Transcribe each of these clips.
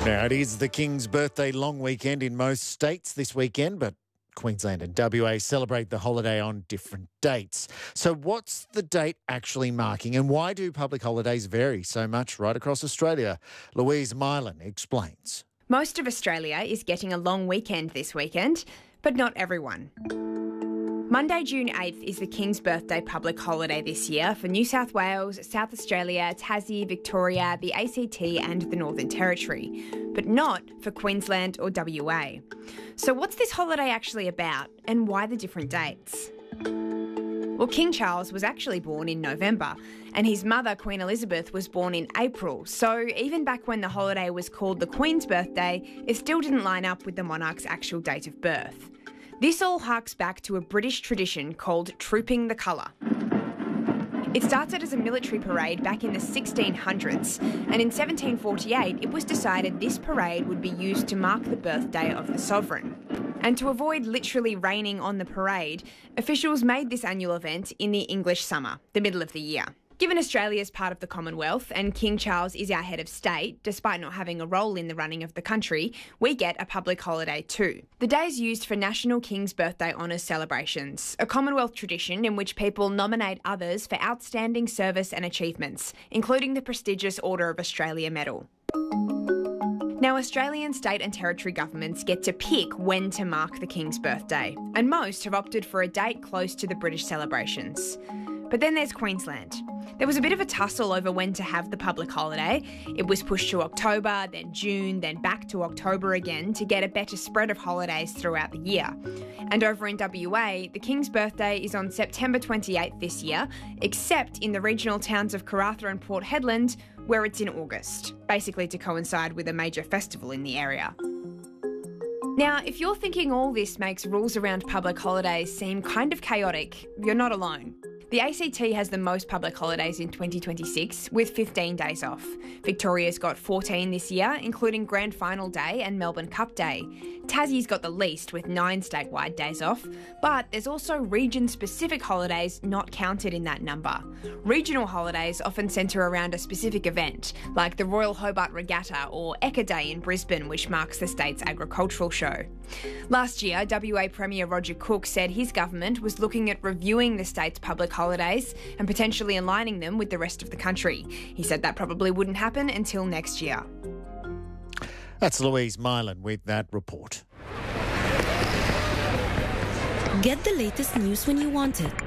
Now, it is the King's birthday long weekend in most states this weekend, but Queensland and WA celebrate the holiday on different dates. So what's the date actually marking, and why do public holidays vary so much right across Australia? Louise Mylan explains. Most of Australia is getting a long weekend this weekend, but not everyone. Monday, June 8th is the King's birthday public holiday this year for New South Wales, South Australia, Tassie, Victoria, the ACT and the Northern Territory, but not for Queensland or WA. So what's this holiday actually about, and why the different dates? Well, King Charles was actually born in November, and his mother, Queen Elizabeth, was born in April. So even back when the holiday was called the Queen's birthday, it still didn't line up with the monarch's actual date of birth. This all harks back to a British tradition called Trooping the Colour. It started as a military parade back in the 1600s, and in 1748 it was decided this parade would be used to mark the birthday of the sovereign. And to avoid literally raining on the parade, officials made this annual event in the English summer, the middle of the year. Given Australia is part of the Commonwealth and King Charles is our head of state, despite not having a role in the running of the country, we get a public holiday too. The day is used for National King's Birthday Honours celebrations, a Commonwealth tradition in which people nominate others for outstanding service and achievements, including the prestigious Order of Australia Medal. Now, Australian state and territory governments get to pick when to mark the King's birthday, and most have opted for a date close to the British celebrations. But then there's Queensland. There was a bit of a tussle over when to have the public holiday. It was pushed to October, then June, then back to October again to get a better spread of holidays throughout the year. And over in WA, the King's birthday is on September 28th this year, except in the regional towns of Karratha and Port Hedland, where it's in August, basically to coincide with a major festival in the area. Now, if you're thinking all this makes rules around public holidays seem kind of chaotic, you're not alone. The ACT has the most public holidays in 2026, with 15 days off. Victoria's got 14 this year, including Grand Final Day and Melbourne Cup Day. Tassie's got the least, with 9 statewide days off, but there's also region-specific holidays not counted in that number. Regional holidays often centre around a specific event, like the Royal Hobart Regatta or Ekka Day in Brisbane, which marks the state's agricultural show. Last year, WA Premier Roger Cook said his government was looking at reviewing the state's public holidays and potentially aligning them with the rest of the country. He said that probably wouldn't happen until next year. That's Louise Mylan with that report. Get the latest news when you want it.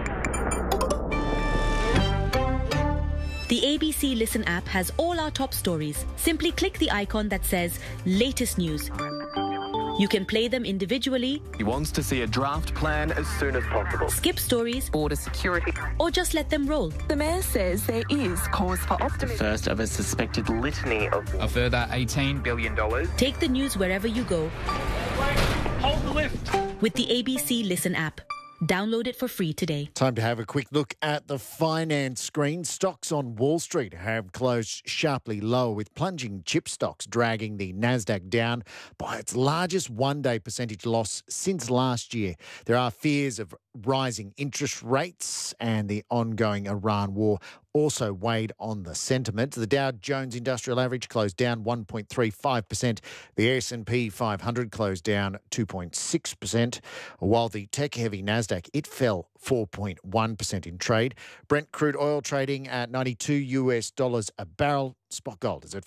The ABC Listen app has all our top stories. Simply click the icon that says Latest News. You can play them individually. He wants to see a draft plan as soon as possible. Skip stories. Border security. Or just let them roll. The Mayor says there is cause for optimism. First of a suspected litany of... A further $18 billion. Take the news wherever you go. Hold the lift. With the ABC Listen app. Download it for free today. Time to have a quick look at the finance screen. Stocks on Wall Street have closed sharply lower, with plunging chip stocks dragging the Nasdaq down by its largest one-day percentage loss since last year. There are fears of rising interest rates, and the ongoing Iran war also weighed on the sentiment. The Dow Jones Industrial Average closed down 1.35%. The S&P 500 closed down 2.6%, while the tech-heavy Nasdaq, it fell 4.1% in trade. Brent crude oil trading at $92 a barrel. Spot gold is at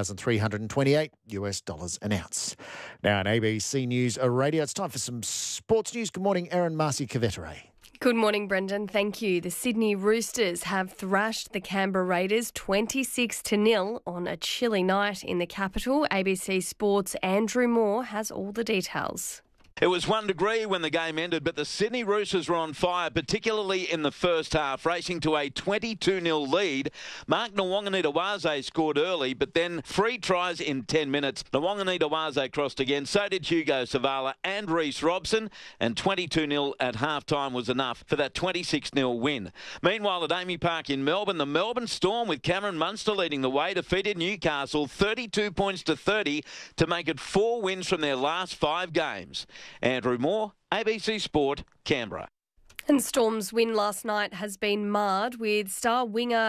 $4,328 an ounce. Now on ABC News Radio, it's time for some sports news. Good morning, Erin Marcy-Cavetere. Good morning, Brendan. Thank you. The Sydney Roosters have thrashed the Canberra Raiders 26-0 on a chilly night in the capital. ABC Sports' Andrew Moore has all the details. It was 1 degree when the game ended, but the Sydney Roosters were on fire, particularly in the first half, racing to a 22-0 lead. Mark Nwanganitawase scored early, but then 3 tries in 10 minutes. Nwanganitawase crossed again, so did Hugo Savala and Reece Robson, and 22-0 at half-time was enough for that 26-0 win. Meanwhile, at Amy Park in Melbourne, the Melbourne Storm, with Cameron Munster leading the way, defeated Newcastle 32 points to 30 to make it 4 wins from their last 5 games. Andrew Moore, ABC Sport, Canberra. And Storm's win last night has been marred, with star winger